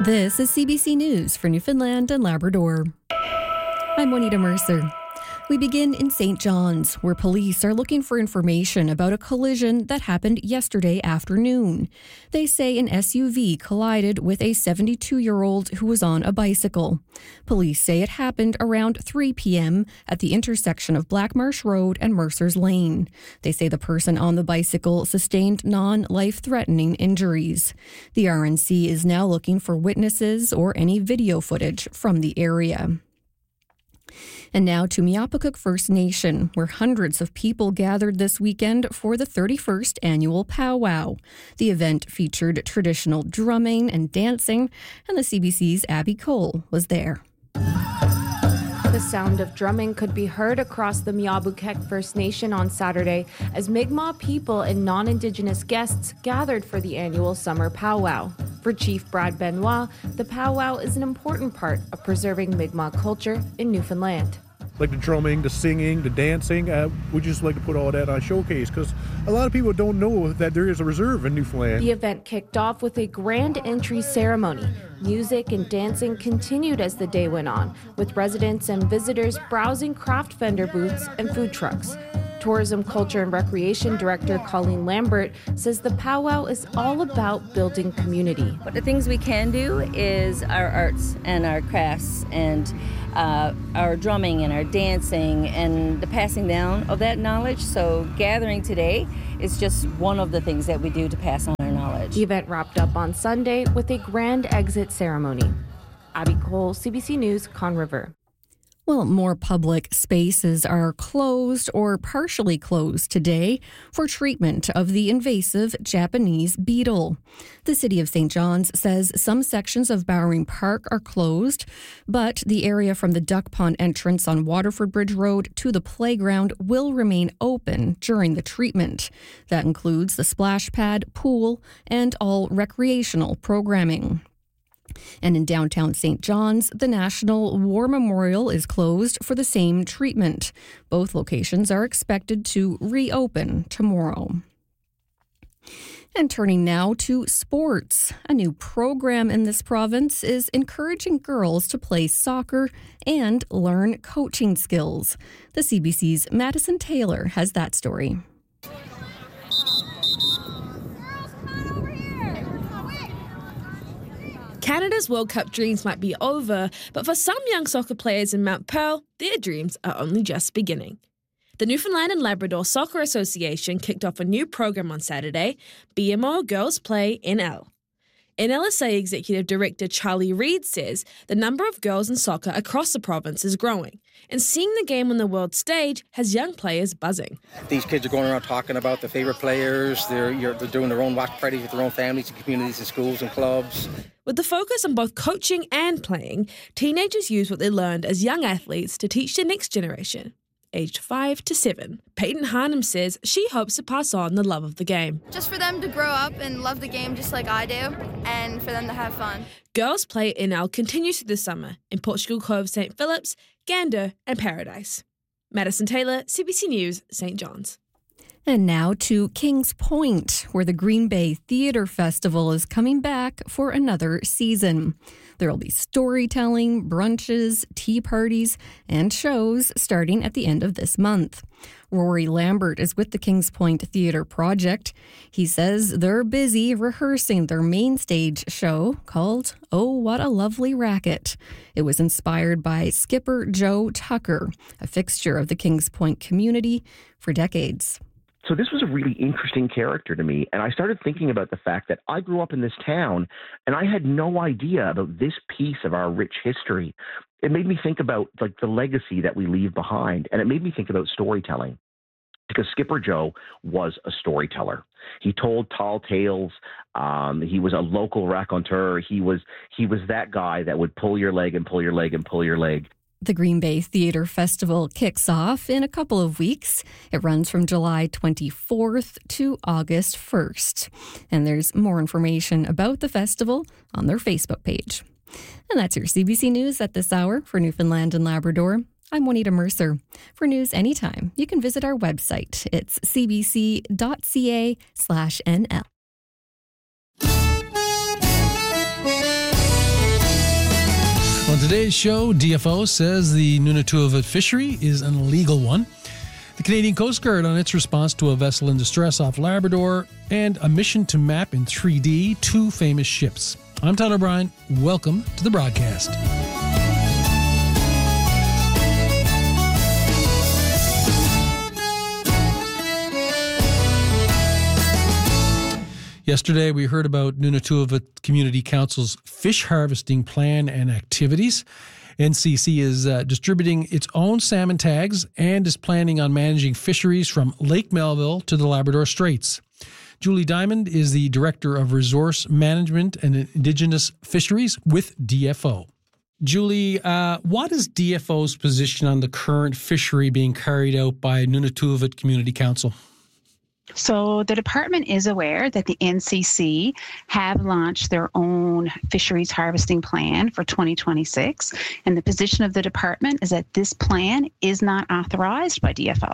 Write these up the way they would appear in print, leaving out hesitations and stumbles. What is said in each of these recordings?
This is CBC News for Newfoundland and Labrador. I'm Juanita Mercer. We begin in St. John's, where police are looking for information about a collision that happened yesterday afternoon. They say an SUV collided with a 72-year-old who was on a bicycle. Police say it happened around 3 p.m. at the intersection of Blackmarsh Road and Mercer's Lane. They say the person on the bicycle sustained non-life-threatening injuries. The RNC is now looking for witnesses or any video footage from the area. And now to Mi'apukuk First Nation, where hundreds of people gathered this weekend for the 31st annual powwow. The event featured traditional drumming and dancing, and the CBC's Abby Cole was there. The sound of drumming could be heard across the Mi'apukuk First Nation on Saturday as Mi'kmaq people and non-Indigenous guests gathered for the annual summer powwow. For Chief Brad Benoit, the powwow is an important part of preserving Mi'kmaq culture in Newfoundland. Like the drumming, the singing, the dancing, we just like to put all that on showcase because a lot of people don't know that there is a reserve in Newfoundland. The event kicked off with a grand entry ceremony. Music and dancing continued as the day went on, with residents and visitors browsing craft vendor booths and food trucks. Tourism, Culture and Recreation Director Colleen Lambert says the powwow is all about building community. But the things we can do is our arts and our crafts and our drumming and our dancing and the passing down of that knowledge. So gathering today is just one of the things that we do to pass on our knowledge. The event wrapped up on Sunday with a grand exit ceremony. Abby Cole, CBC News, Conn River. Well, more public spaces are closed or partially closed today for treatment of the invasive Japanese beetle. The City of St. John's says some sections of Bowering Park are closed, but the area from the Duck Pond entrance on Waterford Bridge Road to the playground will remain open during the treatment. That includes the splash pad, pool, and all recreational programming. And in downtown St. John's, the National War Memorial is closed for the same treatment. Both locations are expected to reopen tomorrow. And turning now to sports. A new program in this province is encouraging girls to play soccer and learn coaching skills. The CBC's Madison Taylor has that story. Canada's World Cup dreams might be over, but for some young soccer players in Mount Pearl, their dreams are only just beginning. The Newfoundland and Labrador Soccer Association kicked off a new program on Saturday, BMO Girls Play NL. NLSA Executive Director Charlie Reid says the number of girls in soccer across the province is growing, and seeing the game on the world stage has young players buzzing. These kids are going around talking about their favourite players. They're doing their own watch parties with their own families and communities and schools and clubs. With the focus on both coaching and playing, teenagers use what they learned as young athletes to teach the next generation, aged 5 to 7. Peyton Harnham says she hopes to pass on the love of the game. Just for them to grow up and love the game just like I do, and for them to have fun. Girls Play NL continues through the summer in Portugal Cove, St. Phillips, Gander and Paradise. Madison Taylor, CBC News, St. John's. And now to Kings Point, where the Green Bay Theatre Festival is coming back for another season. There will be storytelling, brunches, tea parties, and shows starting at the end of this month. Rory Lambert is with the Kings Point Theatre Project. He says they're busy rehearsing their main stage show called Oh, What a Lovely Racket. It was inspired by Skipper Joe Tucker, a fixture of the Kings Point community for decades. So this was a really interesting character to me, and I started thinking about the fact that I grew up in this town, and I had no idea about this piece of our rich history. It made me think about like the legacy that we leave behind, and it made me think about storytelling. Because Skipper Joe was a storyteller. He told tall tales. He was a local raconteur. He was that guy that would pull your leg and pull your leg and pull your leg. The Green Bay Theatre Festival kicks off in a couple of weeks. It runs from July 24th to August 1st. And there's more information about the festival on their Facebook page. And that's your CBC News at this hour for Newfoundland and Labrador. I'm Juanita Mercer. For news anytime, you can visit our website. It's cbc.ca/NL. today's show, DFO says the Nunatuavut fishery is an illegal one. The Canadian Coast Guard on its response to a vessel in distress off Labrador, and a mission to map in 3D 2 famous ships. I'm Tyler O'Brien. Welcome to the broadcast. Yesterday, we heard about Nunatuavut Community Council's fish harvesting plan and activities. NCC is distributing its own salmon tags and is planning on managing fisheries from Lake Melville to the Labrador Straits. Julie Diamond is the Director of Resource Management and Indigenous Fisheries with DFO. Julie, what is DFO's position on the current fishery being carried out by Nunatuavut Community Council? So the department is aware that the NCC have launched their own fisheries harvesting plan for 2026, and the position of the department is that this plan is not authorized by DFO.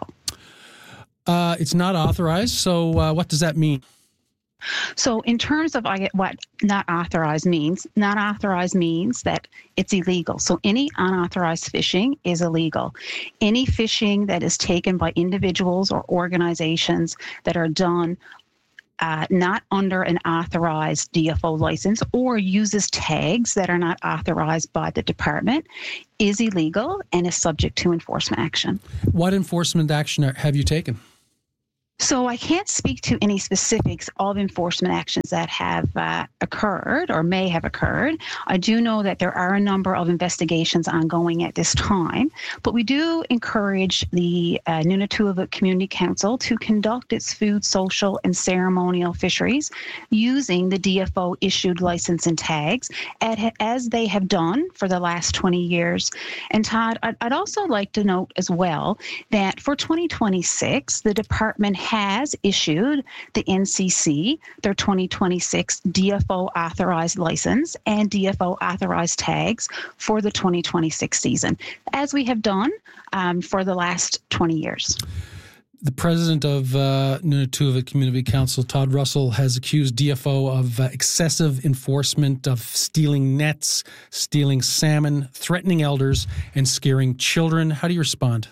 It's not authorized, so what does that mean? So in terms of what not authorized means that it's illegal. So any unauthorized fishing is illegal. Any fishing that is taken by individuals or organizations that are done not under an authorized DFO license or uses tags that are not authorized by the department is illegal and is subject to enforcement action. What enforcement action have you taken? So I can't speak to any specifics of enforcement actions that have occurred or may have occurred. I do know that there are a number of investigations ongoing at this time, but we do encourage the Nunatuavut Community Council to conduct its food, social, and ceremonial fisheries using the DFO-issued license and tags, as they have done for the last 20 years. And Todd, I'd also like to note as well that for 2026, the department has issued the NCC their 2026 DFO authorized license and DFO authorized tags for the 2026 season, as we have done for the last 20 years. The president of Nunatuavut Community Council, Todd Russell, has accused DFO of excessive enforcement, of stealing nets, stealing salmon, threatening elders, and scaring children. How do you respond?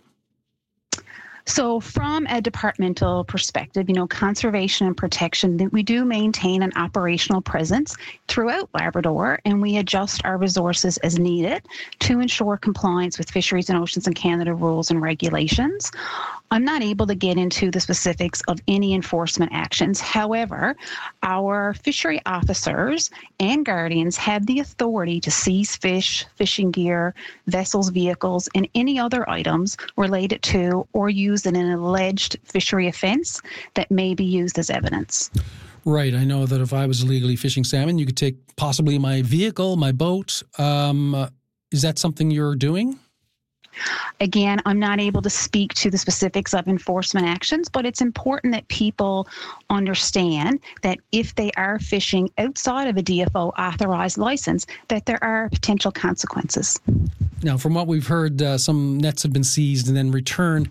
So from a departmental perspective, conservation and protection, we do maintain an operational presence throughout Labrador, and we adjust our resources as needed to ensure compliance with Fisheries and Oceans in Canada rules and regulations. I'm not able to get into the specifics of any enforcement actions. However, our fishery officers and guardians have the authority to seize fish, fishing gear, vessels, vehicles, and any other items related to or used in an alleged fishery offense that may be used as evidence. Right. I know that if I was illegally fishing salmon, you could take possibly my vehicle, my boat. Is that something you're doing? Again, I'm not able to speak to the specifics of enforcement actions, but it's important that people understand that if they are fishing outside of a DFO authorized license, that there are potential consequences. Now, from what we've heard, some nets have been seized and then returned.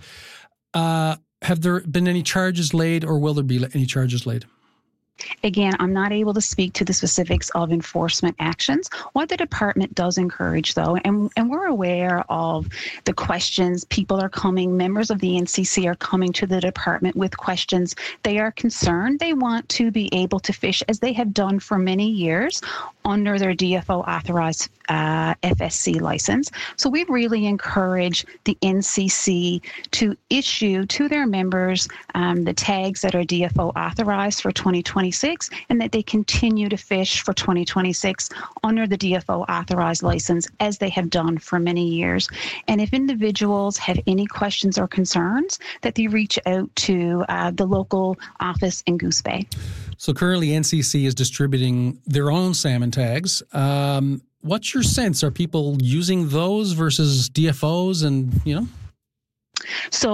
Have there been any charges laid, or will there be any charges laid? Again, I'm not able to speak to the specifics of enforcement actions. What the department does encourage, though, and we're aware of the questions people are coming, members of the NCC are coming to the department with questions. They are concerned. They want to be able to fish, as they have done for many years, under their DFO authorized FSC license. So we really encourage the NCC to issue to their members the tags that are DFO authorized for 2026, and that they continue to fish for 2026 under the DFO authorized license, as they have done for many years. And if individuals have any questions or concerns, that they reach out to the local office in Goose Bay. So currently NCC is distributing their own salmon tags. What's your sense? Are people using those versus DFOs and, So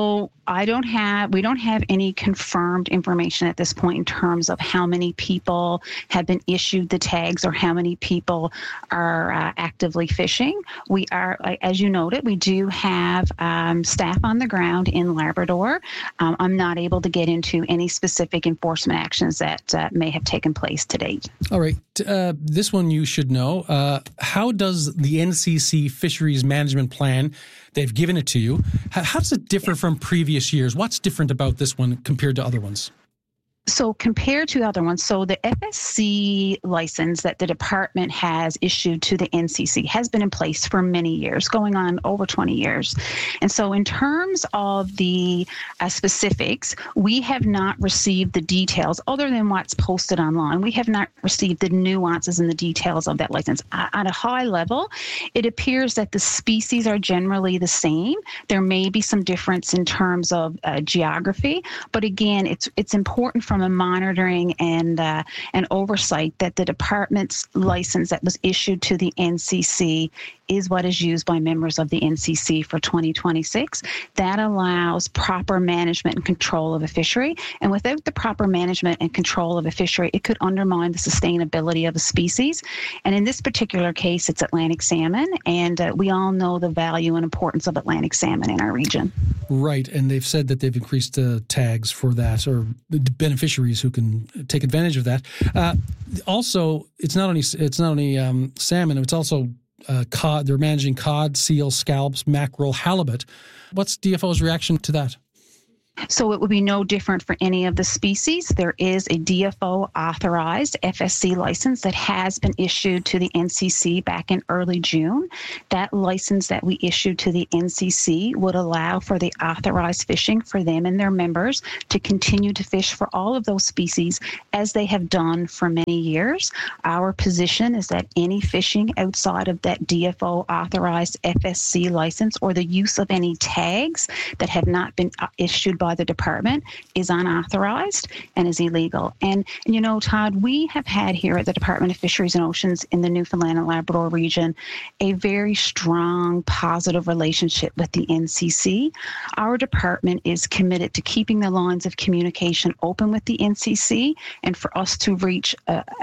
we don't have any confirmed information at this point in terms of how many people have been issued the tags or how many people are actively fishing. We are, as you noted, we do have staff on the ground in Labrador. I'm not able to get into any specific enforcement actions that may have taken place to date. All right. This one you should know. How does the NCC Fisheries Management Plan, they've given it to you, how does it differ from previous years? What's different about this one compared to other ones? So compared to other ones, so the FSC license that the department has issued to the NCC has been in place for many years, going on over 20 years. And so in terms of the specifics, we have not received the details other than what's posted online. We have not received the nuances and the details of that license. At a high level, it appears that the species are generally the same. There may be some difference in terms of geography, but again, it's important from a monitoring and oversight that the department's license that was issued to the NCC is what is used by members of the NCC for 2026. That allows proper management and control of a fishery. And without the proper management and control of a fishery, it could undermine the sustainability of a species. And in this particular case, it's Atlantic salmon. And we all know the value and importance of Atlantic salmon in our region. Right. And they've said that they've increased tags for that, or beneficiaries who can take advantage of that. Also, it's not only salmon, it's also cod. They're managing cod, seal, scallops, mackerel, halibut. What's DFO's reaction to that? So it would be no different for any of the species. There is a DFO authorized FSC license that has been issued to the NCC back in early June. That license that we issued to the NCC would allow for the authorized fishing for them and their members to continue to fish for all of those species as they have done for many years. Our position is that any fishing outside of that DFO authorized FSC license or the use of any tags that have not been issued by the department is unauthorized and is illegal. And you know, Todd, we have had here at the Department of Fisheries and Oceans in the Newfoundland and Labrador region a very strong, positive relationship with the NCC. Our department is committed to keeping the lines of communication open with the NCC and for us to reach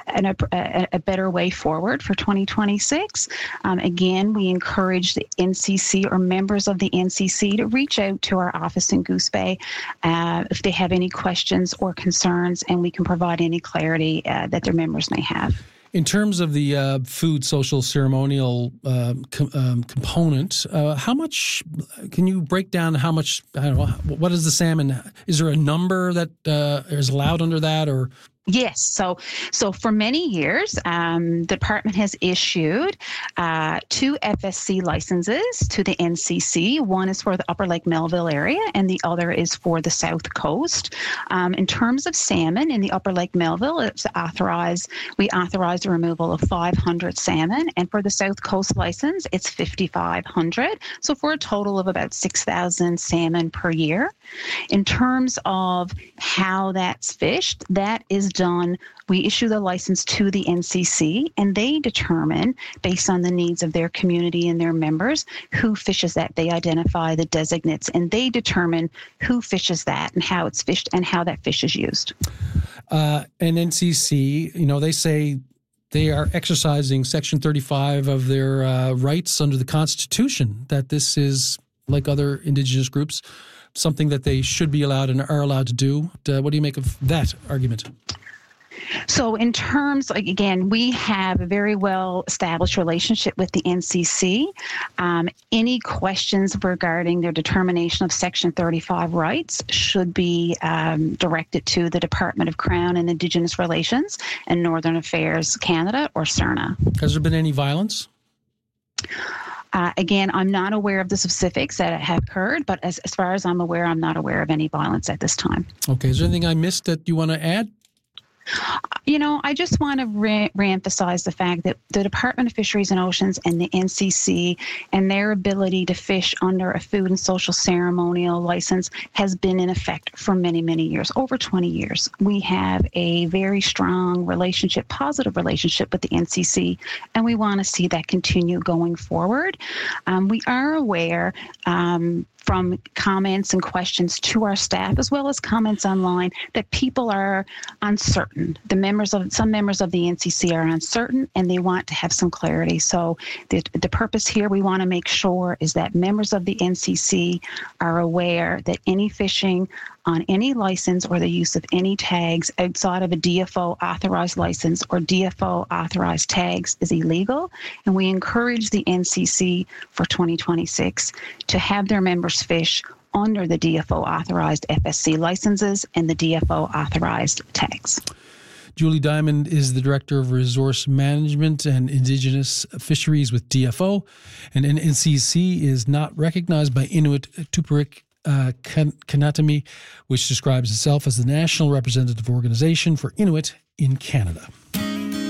a better way forward for 2026. Again, we encourage the NCC or members of the NCC to reach out to our office in Goose Bay if they have any questions or concerns, and we can provide any clarity that their members may have. In terms of the food, social, ceremonial component, how much can you break down? How much? I don't know. What is the salmon? Is there a number that is allowed under that, or? Yes. So for many years, the department has issued 2 FSC licenses to the NCC. One is for the Upper Lake Melville area, and the other is for the South Coast. In terms of salmon in the Upper Lake Melville, it's authorized. We authorized the removal of 500 salmon, and for the South Coast license, it's 5,500. So for a total of about 6,000 salmon per year. In terms of how that's fished, that is done. We issue the license to the NCC, and they determine, based on the needs of their community and their members, who fishes that. They identify the designates, and they determine who fishes that and how it's fished and how that fish is used. And NCC, they say they are exercising Section 35 of their rights under the Constitution, that this is, like other Indigenous groups, something that they should be allowed and are allowed to do. What do you make of that argument? So in terms, again, we have a very well-established relationship with the NCC. Any questions regarding their determination of Section 35 rights should be directed to the Department of Crown and Indigenous Relations and Northern Affairs Canada, or CERNA. Has there been any violence? Again, I'm not aware of the specifics that have occurred, but as far as I'm aware, I'm not aware of any violence at this time. Okay. Is there anything I missed that you want to add? I just want to reemphasize the fact that the Department of Fisheries and Oceans and the NCC and their ability to fish under a food and social ceremonial license has been in effect for many, many years, over 20 years. We have a very strong relationship, positive relationship with the NCC, and we want to see that continue going forward. We are aware from comments and questions to our staff, as well as comments online, that people are uncertain. Some members of the NCC are uncertain, and they want to have some clarity. So the purpose here, we want to make sure, is that members of the NCC are aware that any fishing on any license or the use of any tags outside of a DFO authorized license or DFO authorized tags is illegal. And we encourage the NCC for 2026 to have their members fish under the DFO authorized FSC licenses and the DFO authorized tags. Julie Diamond is the Director of Resource Management and Indigenous Fisheries with DFO, and NCC is not recognized by Inuit Tupirik Kanatami, which describes itself as the national representative organization for Inuit in Canada.